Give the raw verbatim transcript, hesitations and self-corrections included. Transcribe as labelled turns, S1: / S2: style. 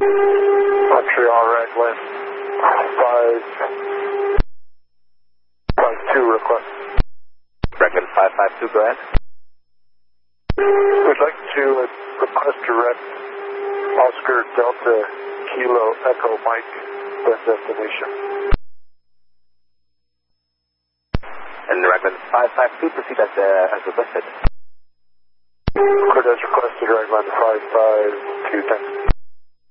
S1: Montreal Raglan, five, five two request.
S2: Raglan five five two, go ahead.
S1: We'd like to uh, request direct Oscar Delta Kilo Echo Mike, best destination.
S2: And Raglan five five two, proceed as, uh, as requested.
S1: Record as requested, Raglan five five two, thanks.